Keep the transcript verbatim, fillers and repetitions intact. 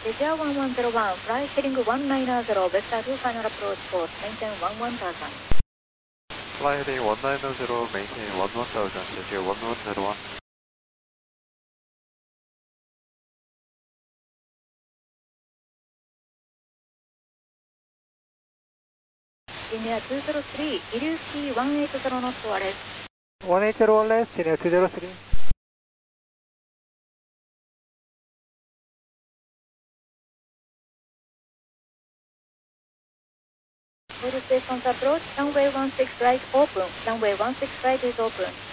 Asia one one zero one, fly heading one nine zero, Vesta two final approach course, maintain one one thousand. Fly heading one nine zero, maintain one one thousand, Asia one one zero one. Linear two zero three, Ilyusky one eight zero knots wireless. one eight zero one left, Linear two zero three. Aerospace on approach, runway one six right open, runway one six right is open.